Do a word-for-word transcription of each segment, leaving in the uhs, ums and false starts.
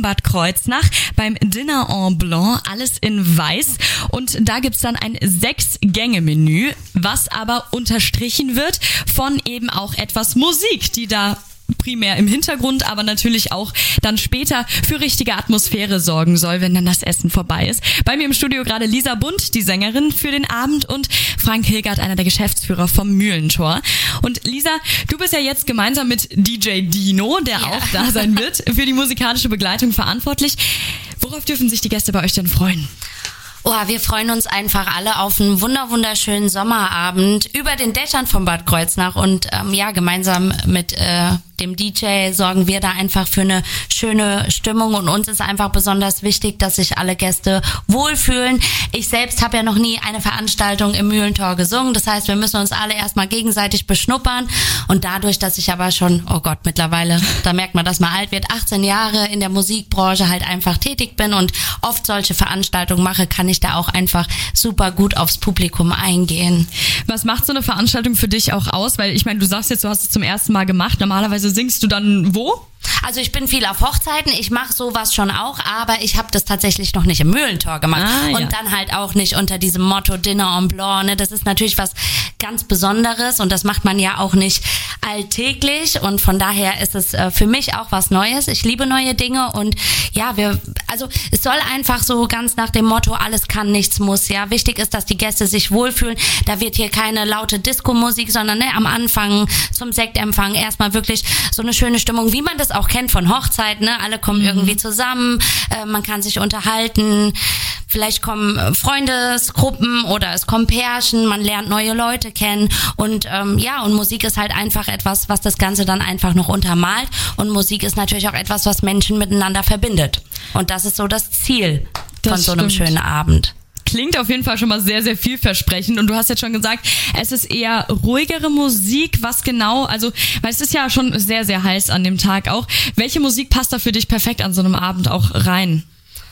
Bad Kreuznach beim Dinner en Blanc, alles in weiß. Und da gibt's dann ein Sechs-Gänge-Menü, was aber unterstrichen wird von eben auch etwas Musik, die da primär im Hintergrund, aber natürlich auch dann später für richtige Atmosphäre sorgen soll, wenn dann das Essen vorbei ist. Bei mir im Studio gerade Lisa Bund, die Sängerin für den Abend, und Frank Hilgert, einer der Geschäftsführer vom Mühlentor. Und Lisa, du bist ja jetzt gemeinsam mit D J Dino, der ja auch da sein wird, für die musikalische Begleitung verantwortlich. Worauf dürfen sich die Gäste bei euch denn freuen? Oh, wir freuen uns einfach alle auf einen wunder wunderschönen Sommerabend über den Dächern von Bad Kreuznach und ähm, ja, gemeinsam mit äh, dem D J sorgen wir da einfach für eine schöne Stimmung, und uns ist einfach besonders wichtig, dass sich alle Gäste wohlfühlen. Ich selbst habe ja noch nie eine Veranstaltung im Mühlentor gesungen, das heißt, wir müssen uns alle erstmal gegenseitig beschnuppern, und dadurch, dass ich aber schon, oh Gott, mittlerweile, da merkt man, dass man alt wird, achtzehn Jahre in der Musikbranche halt einfach tätig bin und oft solche Veranstaltungen mache, kann ich da auch einfach super gut aufs Publikum eingehen. Was macht so eine Veranstaltung für dich auch aus? Weil ich meine, du sagst jetzt, du hast es zum ersten Mal gemacht. Normalerweise singst du dann wo? Also ich bin viel auf Hochzeiten, ich mache sowas schon auch, aber ich habe das tatsächlich noch nicht im Mühlentor gemacht. Ah, ja. Und dann halt auch nicht unter diesem Motto Dinner en Blanc. Ne? Das ist natürlich was ganz Besonderes, und das macht man ja auch nicht alltäglich, und von daher ist es äh, für mich auch was Neues. Ich liebe neue Dinge, und ja, wir, also es soll einfach so ganz nach dem Motto, alles kann, nichts muss. Ja, wichtig ist, dass die Gäste sich wohlfühlen. Da wird hier keine laute Disco-Musik, sondern ne, am Anfang zum Sektempfang erstmal wirklich so eine schöne Stimmung, wie man das auch kennt von Hochzeiten, ne? Alle kommen mhm. irgendwie zusammen, äh, man kann sich unterhalten, vielleicht kommen äh, Freundesgruppen oder es kommen Pärchen, man lernt neue Leute kennen, und ähm, ja, und Musik ist halt einfach etwas, was das Ganze dann einfach noch untermalt, und Musik ist natürlich auch etwas, was Menschen miteinander verbindet, und das ist so das Ziel das von so einem stimmt. schönen Abend. Klingt auf jeden Fall schon mal sehr, sehr vielversprechend. Und du hast jetzt schon gesagt, es ist eher ruhigere Musik. Was genau? Also, weil es ist ja schon sehr, sehr heiß an dem Tag auch. Welche Musik passt da für dich perfekt an so einem Abend auch rein?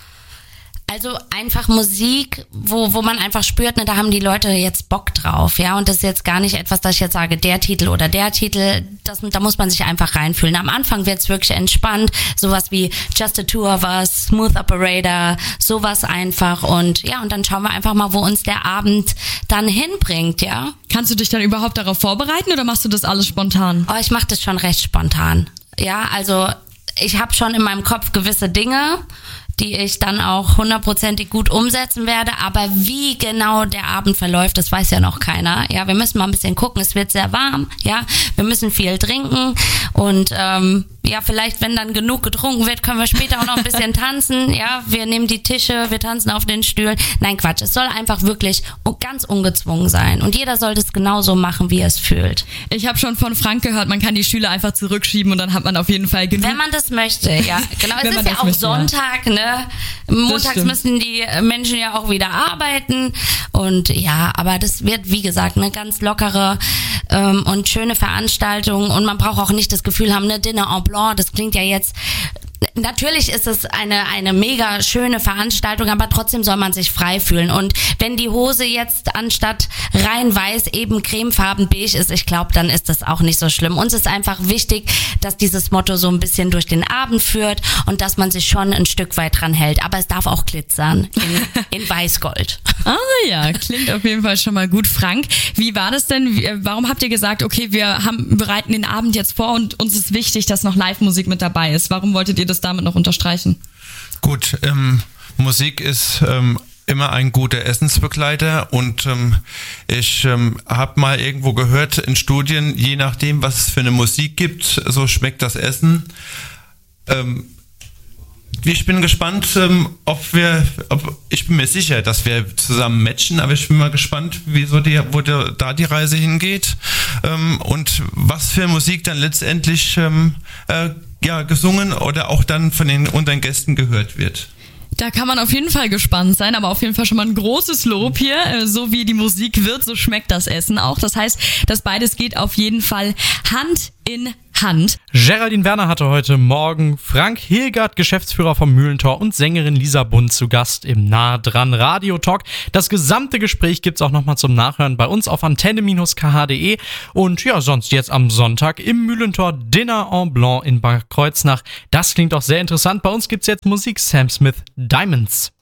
Also einfach Musik, wo wo man einfach spürt, ne, da haben die Leute jetzt Bock drauf, ja, und das ist jetzt gar nicht etwas, dass ich jetzt sage, der Titel oder der Titel, das, da muss man sich einfach reinfühlen. Am Anfang wird's wirklich entspannt, sowas wie Just the Two of Us, Smooth Operator, sowas einfach, und ja, und dann schauen wir einfach mal, wo uns der Abend dann hinbringt, ja. Kannst du dich dann überhaupt darauf vorbereiten, oder machst du das alles spontan? Oh, ich mache das schon recht spontan, ja, also ich habe schon in meinem Kopf gewisse Dinge, die ich dann auch hundertprozentig gut umsetzen werde, aber wie genau der Abend verläuft, das weiß ja noch keiner. Ja, wir müssen mal ein bisschen gucken, es wird sehr warm, ja, wir müssen viel trinken, und ähm, ja, vielleicht, wenn dann genug getrunken wird, können wir später auch noch ein bisschen tanzen, ja, wir nehmen die Tische, wir tanzen auf den Stühlen. Nein, Quatsch, es soll einfach wirklich ganz ungezwungen sein, und jeder soll das genauso machen, wie er es fühlt. Ich habe schon von Frank gehört, man kann die Stühle einfach zurückschieben, und dann hat man auf jeden Fall genug. Wenn man das möchte, ja, genau. Es ist ja auch möchte, Sonntag, ja. ne? Montags müssen die Menschen ja auch wieder arbeiten, und ja, aber das wird, wie gesagt, eine ganz lockere ähm, und schöne Veranstaltung, und man braucht auch nicht das Gefühl haben, ne, Dinner en Blanc, das klingt ja jetzt, natürlich ist es eine eine mega schöne Veranstaltung, aber trotzdem soll man sich frei fühlen, und wenn die Hose jetzt anstatt rein weiß eben cremefarben beige ist, ich glaube, dann ist das auch nicht so schlimm. Uns ist einfach wichtig, dass dieses Motto so ein bisschen durch den Abend führt, und dass man sich schon ein Stück weit dran hält, aber es darf auch glitzern in, in Weißgold. Ah ja, klingt auf jeden Fall schon mal gut. Frank, wie war das denn? Warum habt ihr gesagt, okay, wir haben bereiten den Abend jetzt vor, und uns ist wichtig, dass noch Live-Musik mit dabei ist? Warum wolltet ihr das damit noch unterstreichen? Gut, ähm, Musik ist ähm, immer ein guter Essensbegleiter, und ähm, ich ähm, habe mal irgendwo gehört in Studien, je nachdem, was es für eine Musik gibt, so schmeckt das Essen. Ähm, ich bin gespannt, ähm, ob wir, ob, ich bin mir sicher, dass wir zusammen matchen, aber ich bin mal gespannt, wie so die, wo der, da die Reise hingeht, ähm, und was für Musik dann letztendlich ähm, äh, ja, gesungen oder auch dann von den unseren Gästen gehört wird. Da kann man auf jeden Fall gespannt sein, aber auf jeden Fall schon mal ein großes Lob hier. So wie die Musik wird, so schmeckt das Essen auch. Das heißt, das beides geht auf jeden Fall Hand in bekannt. Geraldine Werner hatte heute Morgen Frank Hilgert, Geschäftsführer vom Mühlentor, und Sängerin Lisa Bund zu Gast im Nah dran Radio Talk. Das gesamte Gespräch gibt's auch nochmal zum Nachhören bei uns auf antenne K H punkt de und ja, sonst jetzt am Sonntag im Mühlentor Dinner en Blanc in Bad Kreuznach. Das klingt auch sehr interessant. Bei uns gibt's jetzt Musik. Sam Smith, Diamonds.